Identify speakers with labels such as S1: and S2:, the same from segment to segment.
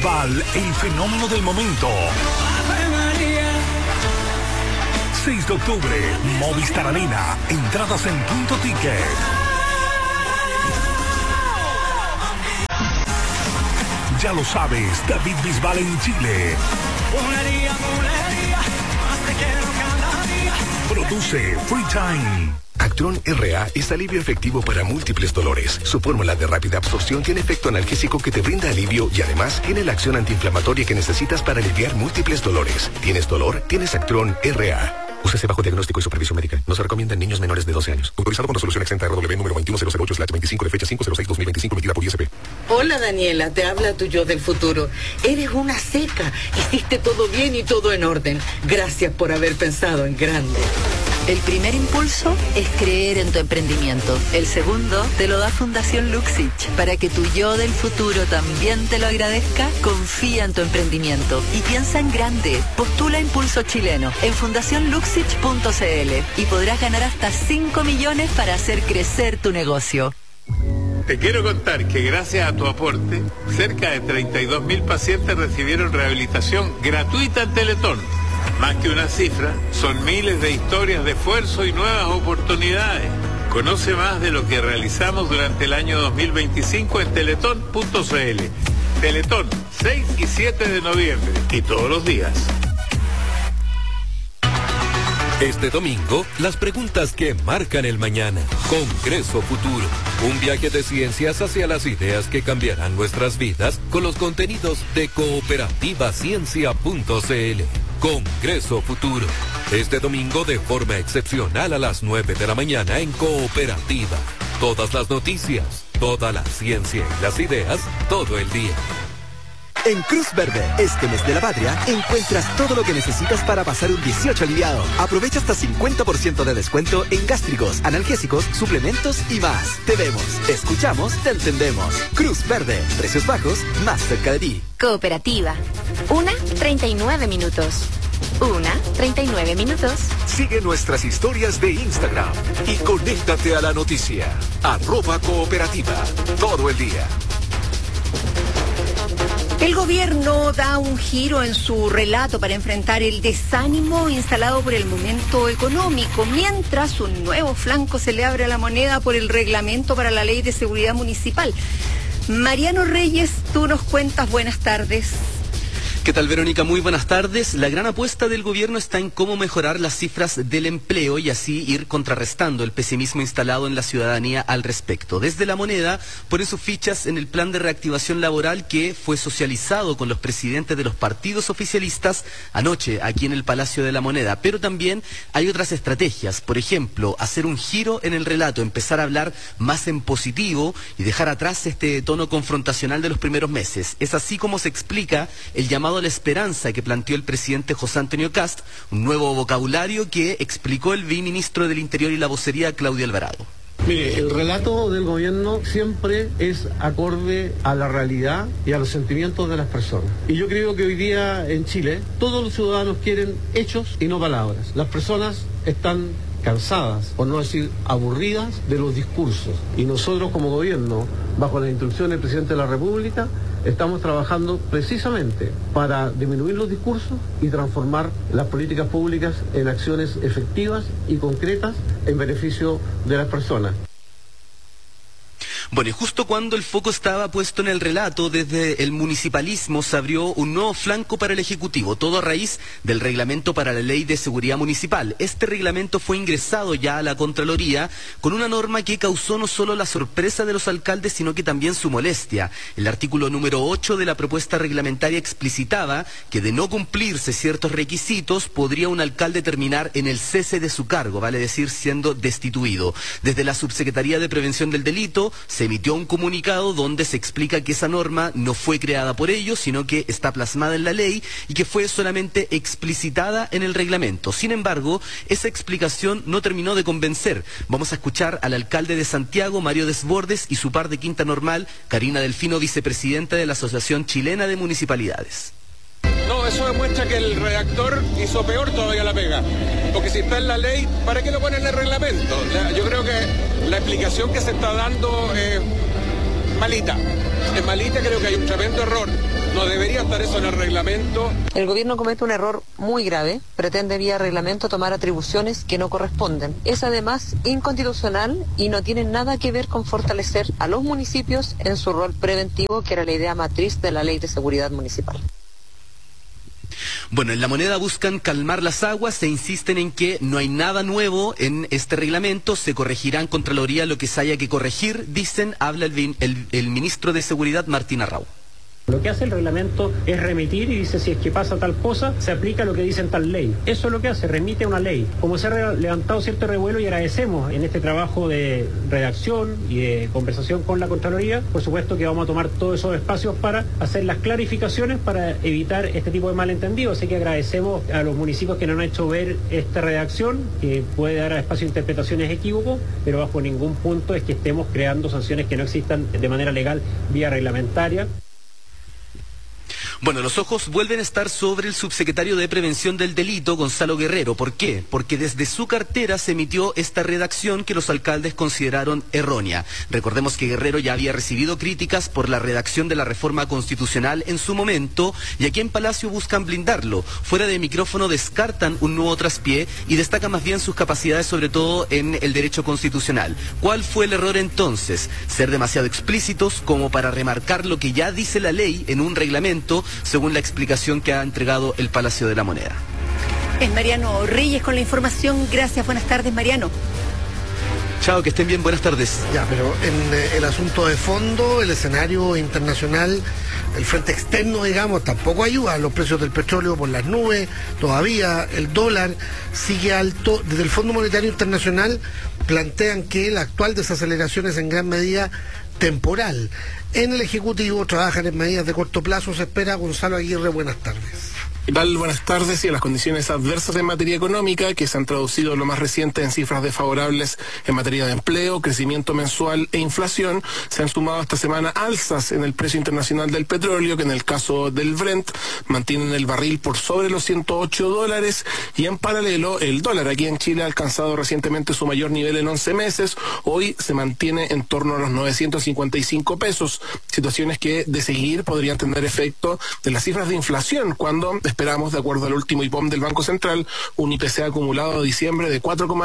S1: Bisbal, el fenómeno del momento. 6 de octubre, Movistar Arena, entradas en Punto Ticket. Ya lo sabes, David Bisbal en Chile. Produce Free Time.
S2: Actron RA es alivio efectivo para múltiples dolores. Su fórmula de rápida absorción tiene efecto analgésico que te brinda alivio y además tiene la acción antiinflamatoria que necesitas para aliviar múltiples dolores. ¿Tienes dolor? Tienes Actron RA. Úsese bajo diagnóstico y supervisión médica. No se recomienda en niños menores de 12 años. Autorizado con resolución exenta RW número 21008/25 de fecha 5/06/2025 emitida por ISP.
S3: Hola Daniela, te habla tu yo del futuro. Eres una seca. Hiciste todo bien y todo en orden. Gracias por haber pensado en grande.
S4: El primer impulso es creer en tu emprendimiento. El segundo te lo da Fundación Luxich. Para que tu yo del futuro también te lo agradezca, confía en tu emprendimiento y piensa en grande. Postula Impulso Chileno en fundacionluxich.cl y podrás ganar hasta 5 millones para hacer crecer tu negocio.
S5: Te quiero contar que gracias a tu aporte, cerca de 32.000 pacientes recibieron rehabilitación gratuita en Teletón. Más que una cifra, son miles de historias de esfuerzo y nuevas oportunidades. Conoce más de lo que realizamos durante el año 2025 en teletón.cl. Teletón, 6 y 7 de noviembre y todos los días.
S6: Este domingo, las preguntas que marcan el mañana. Congreso Futuro. Un viaje de ciencias hacia las ideas que cambiarán nuestras vidas con los contenidos de cooperativaciencia.cl. Congreso Futuro. Este domingo de forma excepcional a las 9 de la mañana en Cooperativa. Todas las noticias, toda la ciencia y las ideas, todo el día.
S7: En Cruz Verde, este mes de la patria, encuentras todo lo que necesitas para pasar un 18 aliviado. Aprovecha hasta 50% de descuento en gástricos, analgésicos, suplementos y más. Te vemos, escuchamos, te entendemos. Cruz Verde, precios bajos, más cerca de ti.
S8: Cooperativa. 1:39 minutos. 1:39 minutos.
S2: Sigue nuestras historias de Instagram y conéctate a la noticia. @cooperativa. Todo el día.
S9: El gobierno da un giro en su relato para enfrentar el desánimo instalado por el momento económico, mientras un nuevo flanco se le abre a la moneda por el reglamento para la Ley de Seguridad Municipal. Mariano Reyes, tú nos cuentas, buenas tardes.
S10: ¿Qué tal, Verónica? Muy buenas tardes. La gran apuesta del gobierno está en cómo mejorar las cifras del empleo y así ir contrarrestando el pesimismo instalado en la ciudadanía al respecto. Desde La Moneda ponen sus fichas en el plan de reactivación laboral que fue socializado con los presidentes de los partidos oficialistas anoche aquí en el Palacio de La Moneda. Pero también hay otras estrategias. Por ejemplo, hacer un giro en el relato, empezar a hablar más en positivo y dejar atrás este tono confrontacional de los primeros meses. Es así como se explica el llamado a la esperanza que planteó el presidente José Antonio Kast, un nuevo vocabulario que explicó el viceministro del Interior y la vocería Claudio Alvarado.
S11: Mire, el relato del gobierno siempre es acorde a la realidad y a los sentimientos de las personas. Y yo creo que hoy día en Chile todos los ciudadanos quieren hechos y no palabras. Las personas están cansadas, por no decir aburridas, de los discursos. Y nosotros como gobierno, bajo la instrucción del presidente de la República, estamos trabajando precisamente para disminuir los discursos y transformar las políticas públicas en acciones efectivas y concretas en beneficio de las personas.
S10: Bueno, y justo cuando el foco estaba puesto en el relato, desde el municipalismo se abrió un nuevo flanco para el Ejecutivo, todo a raíz del reglamento para la Ley de Seguridad Municipal. Este reglamento fue ingresado ya a la Contraloría con una norma que causó no solo la sorpresa de los alcaldes, sino que también su molestia. El artículo número 8 de la propuesta reglamentaria explicitaba que de no cumplirse ciertos requisitos, podría un alcalde terminar en el cese de su cargo, vale decir, siendo destituido. Desde la Subsecretaría de Prevención del Delito, se emitió un comunicado donde se explica que esa norma no fue creada por ellos, sino que está plasmada en la ley y que fue solamente explicitada en el reglamento. Sin embargo, esa explicación no terminó de convencer. Vamos a escuchar al alcalde de Santiago, Mario Desbordes, y su par de Quinta Normal, Karina Delfino, vicepresidenta de la Asociación Chilena de Municipalidades.
S12: No, eso demuestra que el redactor hizo peor todavía la pega. Porque si está en la ley, ¿para qué lo ponen en el reglamento? Yo creo que la explicación que se está dando es malita. Es malita, creo que hay un tremendo error. No debería constar eso en el reglamento.
S13: El gobierno comete un error muy grave, pretende vía reglamento tomar atribuciones que no corresponden. Es además inconstitucional y no tiene nada que ver con fortalecer a los municipios en su rol preventivo, que era la idea matriz de la Ley de Seguridad Municipal.
S10: Bueno, en La Moneda buscan calmar las aguas e insisten en que no hay nada nuevo en este reglamento, se corregirá en Contraloría lo que se haya que corregir, dicen, habla el ministro de Seguridad, Martín Arrau.
S14: Lo que hace el reglamento es remitir y dice si es que pasa tal cosa, se aplica lo que dice en tal ley. Eso es lo que hace, remite a una ley. Como se ha levantado cierto revuelo y agradecemos en este trabajo de redacción y de conversación con la Contraloría, por supuesto que vamos a tomar todos esos espacios para hacer las clarificaciones para evitar este tipo de malentendidos. Así que agradecemos a los municipios que nos han hecho ver esta redacción, que puede dar espacio a interpretaciones equívocos, pero bajo ningún punto es que estemos creando sanciones que no existan de manera legal vía reglamentaria.
S10: Bueno, los ojos vuelven a estar sobre el subsecretario de Prevención del Delito, Gonzalo Guerrero. ¿Por qué? Porque desde su cartera se emitió esta redacción que los alcaldes consideraron errónea. Recordemos que Guerrero ya había recibido críticas por la redacción de la reforma constitucional en su momento, y aquí en Palacio buscan blindarlo. Fuera de micrófono descartan un nuevo traspié y destacan más bien sus capacidades, sobre todo en el derecho constitucional. ¿Cuál fue el error entonces? Ser demasiado explícitos como para remarcar lo que ya dice la ley en un reglamento, según la explicación que ha entregado el Palacio de la Moneda.
S9: Es Mariano Reyes con la información. Gracias, buenas tardes, Mariano.
S10: Chao, que estén bien, buenas tardes.
S15: Ya, pero en el asunto de fondo, el escenario internacional, el frente externo, digamos, tampoco ayuda. Los precios del petróleo por las nubes, todavía el dólar sigue alto. Desde el Fondo Monetario Internacional plantean que la actual desaceleración es en gran medida temporal. En el Ejecutivo trabajan en medidas de corto plazo. Se espera. Gonzalo Aguirre, buenas tardes.
S16: ¿Qué tal? Buenas tardes. Y a las condiciones adversas en materia económica, que se han traducido lo más reciente en cifras desfavorables en materia de empleo, crecimiento mensual e inflación, se han sumado esta semana alzas en el precio internacional del petróleo, que en el caso del Brent mantienen el barril por sobre los $108, y en paralelo el dólar aquí en Chile ha alcanzado recientemente su mayor nivel en 11 meses, hoy se mantiene en torno a los 955 pesos, situaciones que de seguir podrían tener efecto de las cifras de inflación, cuando esperamos, de acuerdo al último IPOM del Banco Central, un IPC acumulado de diciembre de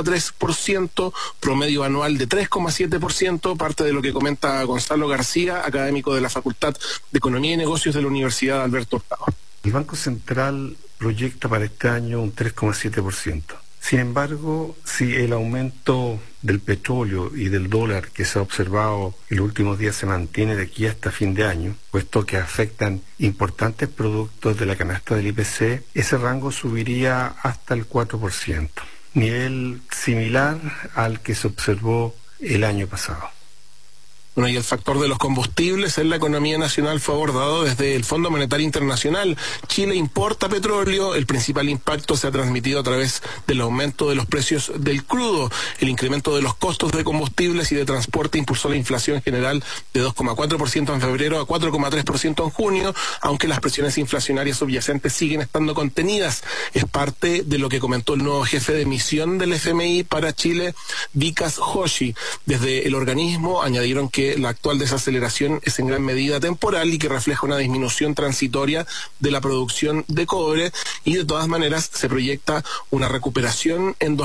S16: 4,3%, promedio anual de 3,7%, parte de lo que comenta Gonzalo García, académico de la Facultad de Economía y Negocios de la Universidad Alberto Hurtado.
S17: El Banco Central proyecta para este año un 3,7%. Sin embargo, si el aumento del petróleo y del dólar que se ha observado en los últimos días se mantiene de aquí hasta fin de año, puesto que afectan importantes productos de la canasta del IPC, ese rango subiría hasta el 4%, nivel similar al que se observó el año pasado.
S16: Bueno, y el factor de los combustibles en la economía nacional fue abordado desde el Fondo Monetario Internacional. Chile importa petróleo, el principal impacto se ha transmitido a través del aumento de los precios del crudo. El incremento de los costos de combustibles y de transporte impulsó la inflación general de 2,4% en febrero a 4,3% en junio, aunque las presiones inflacionarias subyacentes siguen estando contenidas. Es parte de lo que comentó el nuevo jefe de misión del FMI para Chile, Vikas Joshi. Desde el organismo añadieron que la actual desaceleración es en gran medida temporal y que refleja una disminución transitoria de la producción de cobre, y de todas maneras se proyecta una recuperación en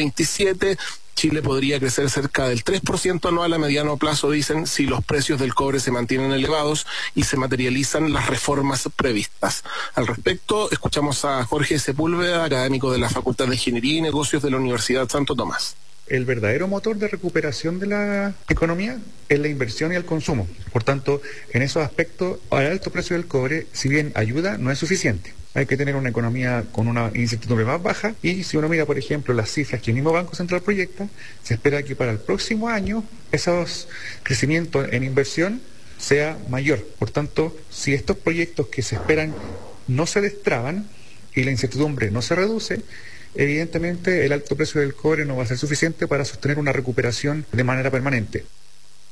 S16: 2027. Chile podría crecer cerca del 3% anual a mediano plazo, dicen, si los precios del cobre se mantienen elevados y se materializan las reformas previstas. Al respecto, escuchamos a Jorge Sepúlveda, académico de la Facultad de Ingeniería y Negocios de la Universidad Santo Tomás.
S18: El verdadero motor de recuperación de la economía es la inversión y el consumo. Por tanto, en esos aspectos, el alto precio del cobre, si bien ayuda, no es suficiente. Hay que tener una economía con una incertidumbre más baja, y si uno mira, por ejemplo, las cifras que el mismo Banco Central proyecta, se espera que para el próximo año esos crecimientos en inversión sea mayor. Por tanto, si estos proyectos que se esperan no se destraban y la incertidumbre no se reduce, evidentemente el alto precio del cobre no va a ser suficiente para sostener una recuperación de manera permanente.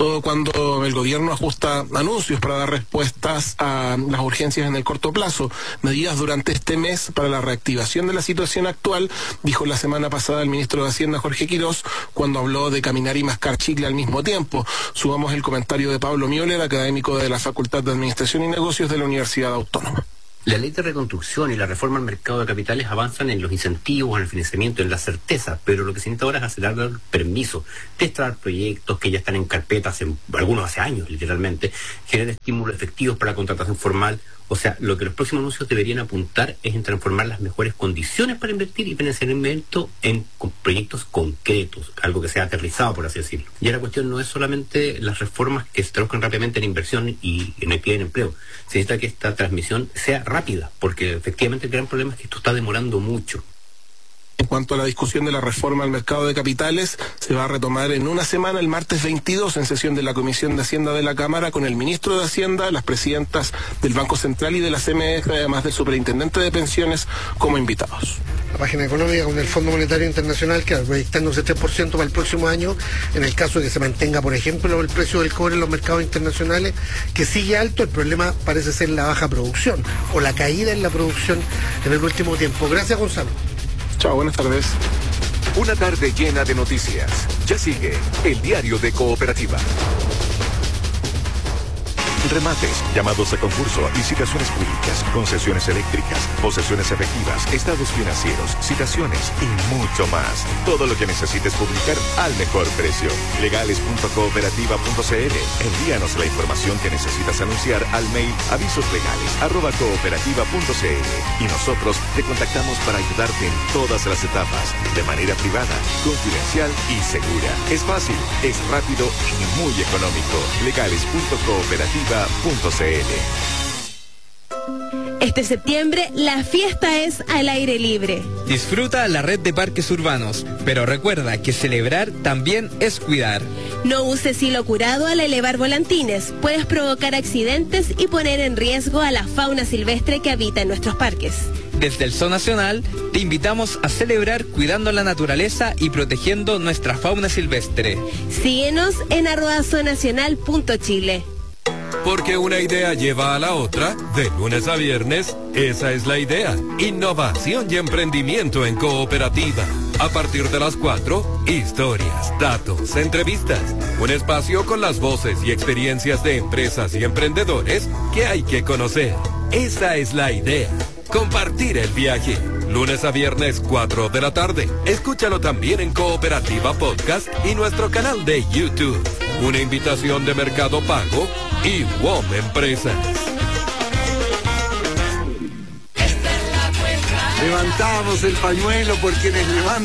S16: todo cuando el gobierno ajusta anuncios para dar respuestas a las urgencias en el corto plazo. Medidas durante este mes para la reactivación de la situación actual, dijo la semana pasada el ministro de Hacienda, Jorge Quirós, cuando habló de caminar y mascar chicle al mismo tiempo. Subamos el comentario de Pablo Mioler, académico de la Facultad de Administración y Negocios de la Universidad Autónoma.
S19: La ley de reconstrucción y la reforma al mercado de capitales avanzan en los incentivos, en el financiamiento, en la certeza, pero lo que se necesita ahora es acelerar el permiso, destrabar proyectos que ya están en carpeta, algunos hace años literalmente, generar estímulos efectivos para la contratación formal. O sea, lo que los próximos anuncios deberían apuntar es en transformar las mejores condiciones para invertir y financiamiento en proyectos concretos, algo que sea aterrizado, por así decirlo. Ya la cuestión no es solamente las reformas que se traduzcan rápidamente en inversión y en actividad y en empleo. Se necesita que esta transmisión sea rápida, porque efectivamente el gran problema es que esto está demorando mucho.
S16: En cuanto a la discusión de la reforma al mercado de capitales, se va a retomar en una semana, el martes 22, en sesión de la Comisión de Hacienda de la Cámara, con el ministro de Hacienda, las presidentas del Banco Central y de la CMF, además del superintendente de pensiones, como invitados.
S15: La página económica con el Fondo Monetario Internacional, que proyectándose 3% para el próximo año, en el caso de que se mantenga, por ejemplo, el precio del cobre en los mercados internacionales, que sigue alto. El problema parece ser la baja producción o la caída en la producción en el último tiempo. Gracias, Gonzalo.
S16: Chao, buenas tardes.
S2: Una tarde llena de noticias. Ya sigue el diario de Cooperativa. Remates, llamados a concurso, licitaciones públicas, concesiones eléctricas, posesiones efectivas, estados financieros, citaciones y mucho más. Todo lo que necesites publicar al mejor precio. Legales.cooperativa.cl. Envíanos la información que necesitas anunciar al mail avisoslegales@cooperativa.cl y nosotros te contactamos para ayudarte en todas las etapas, de manera privada, confidencial y segura. Es fácil, es rápido y muy económico. Legales.cooperativa.cl.
S20: Este septiembre, la fiesta es al aire libre.
S21: Disfruta la red de parques urbanos, pero recuerda que celebrar también es cuidar.
S20: No uses hilo curado al elevar volantines. Puedes provocar accidentes y poner en riesgo a la fauna silvestre que habita en nuestros parques.
S21: Desde el Zoo Nacional, te invitamos a celebrar cuidando la naturaleza y protegiendo nuestra fauna silvestre.
S20: Síguenos en @zoonacional.chile.
S6: Porque una idea lleva a la otra, de lunes a viernes, esa es la idea. Innovación y emprendimiento en Cooperativa. A partir de las 4, historias, datos, entrevistas. Un espacio con las voces y experiencias de empresas y emprendedores que hay que conocer. Esa es la idea. Compartir el viaje. Lunes a viernes, 4 de la tarde. Escúchalo también en Cooperativa Podcast y nuestro canal de YouTube. Una invitación de Mercado Pago y WOM Empresas.
S22: Levantamos el pañuelo por quienes levantan